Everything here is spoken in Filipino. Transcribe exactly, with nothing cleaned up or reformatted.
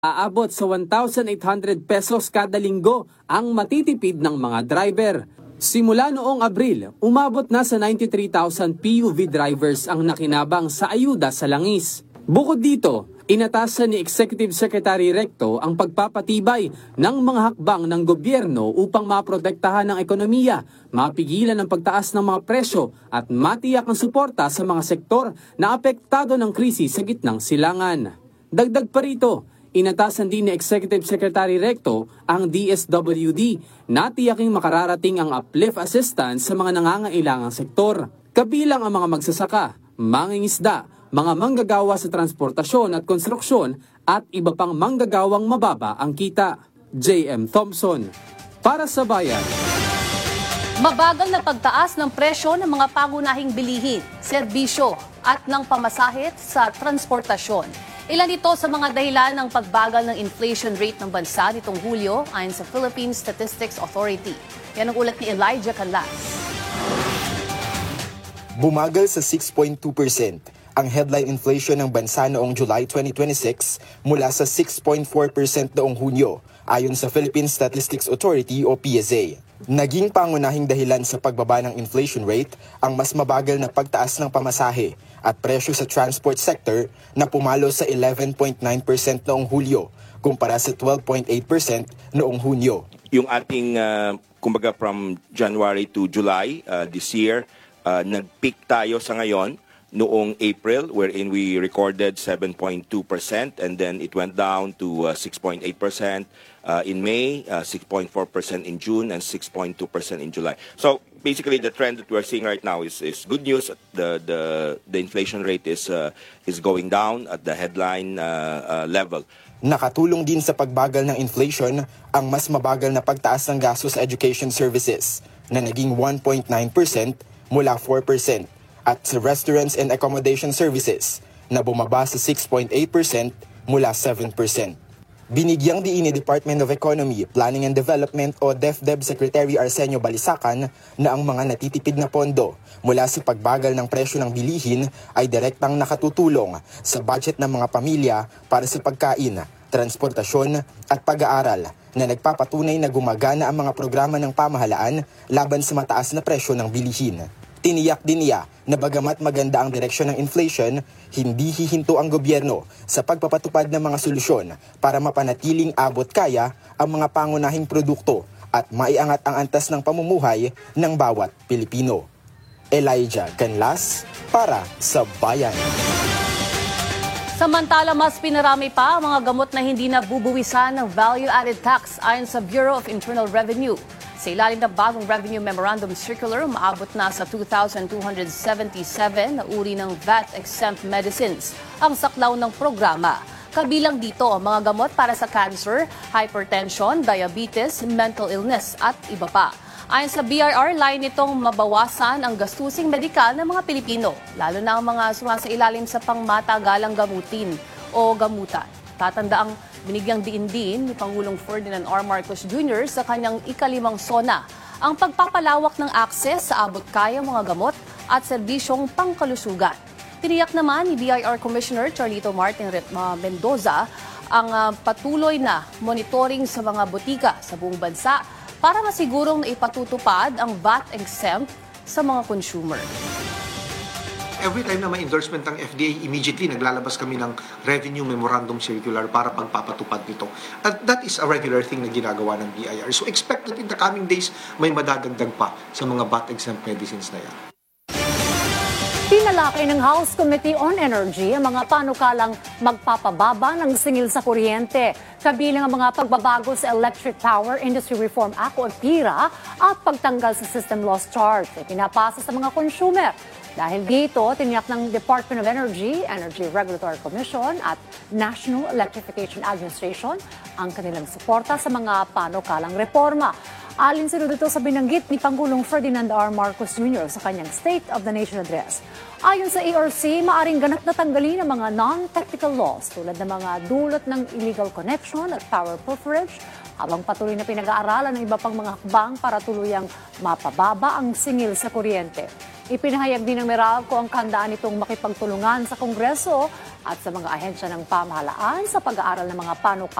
Aabot sa one thousand eight hundred pesos kada linggo ang matitipid ng mga driver. Simula noong Abril, umabot na sa ninety-three thousand P U V drivers ang nakinabang sa ayuda sa langis. Bukod dito, inatasan ni Executive Secretary Recto ang pagpapatibay ng mga hakbang ng gobyerno upang maprotektahan ang ekonomiya, mapigilan ang pagtaas ng mga presyo at matiyak ang suporta sa mga sektor na apektado ng krisis sa gitnang silangan. Dagdag pa rito, inatasan din ni Executive Secretary Recto ang D S W D na tiyaking makararating ang uplift assistance sa mga nangangailangang sektor. Kabilang ang mga magsasaka, mangingisda, mga manggagawa sa transportasyon at konstruksyon at iba pang manggagawang mababa ang kita. J M Thompson, para sa Bayan. Mabagal na pagtaas ng presyo ng mga pangunahing bilihin, serbisyo at ng pamasahe sa transportasyon. Ilan ito sa mga dahilan ng pagbagal ng inflation rate ng bansa nitong Hulyo ayon sa Philippine Statistics Authority. Yan ang ulat ni Elijah Canlas. Bumagal sa six point two percent ang headline inflation ng bansa noong July twenty twenty-six mula sa six point four percent noong Hunyo ayon sa Philippine Statistics Authority o P S A. Naging pangunahing dahilan sa pagbaba ng inflation rate ang mas mabagal na pagtaas ng pamasahe at presyo sa transport sector na pumalo sa eleven point nine percent noong Hulyo kumpara sa twelve point eight percent noong Hunyo. Yung ating, uh, kumbaga from January to July uh, this year, uh, nag-peak tayo sa ngayon noong April wherein we recorded seven point two percent and then it went down to uh, six point eight percent uh, in May, uh, six point four percent in June, and six point two percent in July. So basically the trend that we're seeing right now is, is good news. The, the, the inflation rate is, uh, is going down at the headline uh, uh, level. Nakatulong din sa pagbagal ng inflation ang mas mabagal na pagtaas ng gastos sa education services na naging one point nine percent mula four percent. At sa restaurants and accommodation services na bumaba sa six point eight percent mula seven percent. Binigyang diin ni Department of Economy, Planning and Development o DepEd Secretary Arsenio Balisacan na ang mga natitipid na pondo mula sa pagbagal ng presyo ng bilihin ay direktang nakatutulong sa budget ng mga pamilya para sa pagkain, transportasyon at pag-aaral na nagpapatunay na gumagana ang mga programa ng pamahalaan laban sa mataas na presyo ng bilihin. Tiniyak din niya na bagamat maganda ang direksyon ng inflation, hindi hihinto ang gobyerno sa pagpapatupad ng mga solusyon para mapanatiling abot kaya ang mga pangunahing produkto at maiangat ang antas ng pamumuhay ng bawat Pilipino. Elijah Canlas para sa Bayan. Samantala, mas pinarami pa ang mga gamot na hindi nabubuwisan ng value-added tax ayon sa Bureau of Internal Revenue. Sa ilalim ng bagong Revenue Memorandum Circular, maabot na sa two thousand two hundred seventy-seven na uri ng V A T-exempt medicines ang saklaw ng programa. Kabilang dito ang mga gamot para sa cancer, hypertension, diabetes, mental illness at iba pa. Ayon sa B I R, layo nitong mabawasan ang gastusing medikal ng mga Pilipino, lalo na ang mga sumasailalim sa pangmatagalang gamutin o gamutan. Tatandaang binigyang diin-din ni Pangulong Ferdinand R. Marcos Junior sa kanyang ikalimang SONA ang pagpapalawak ng akses sa abot-kayang mga gamot at serbisyong pangkalusugan. Tiniyak naman ni B I R Commissioner Charlito Martin Mendoza ang uh, patuloy na monitoring sa mga botika sa buong bansa para masigurong naipatutupad ang V A T-exempt sa mga consumer. Every time na may endorsement ng F D A, immediately naglalabas kami ng Revenue Memorandum Circular para pagpapatupad nito. At that is a regular thing na ginagawa ng B I R. So expect that in the coming days, may madadagdag pa sa mga V A T-exempt medicines na yan. Tinalakay ng House Committee on Energy ang mga panukalang magpapababa ng singil sa kuryente, kabilang ang mga pagbabago sa Electric Power Industry Reform Act o PIRA at pagtanggal sa System Loss Charge na pinapasa sa mga consumer. Dahil dito, tiniyak ng Department of Energy, Energy Regulatory Commission at National Electrification Administration ang kanilang suporta sa mga panukalang reforma. Alinsunod ito sa binanggit ni Pangulong Ferdinand R. Marcos Junior sa kanyang State of the Nation Address. Ayon sa A R C, maaring ganap na tanggalin ang mga non-technical laws tulad ng mga dulot ng illegal connection at power pilferage, habang patuloy na pinag-aaralan ng iba pang mga hakbang para tuluyang mapababa ang singil sa kuryente. Ipinahayag din ng Meralco ang kahandaan nitong makipagtulungan sa Kongreso at sa mga ahensya ng pamahalaan sa pag-aaral ng mga panukala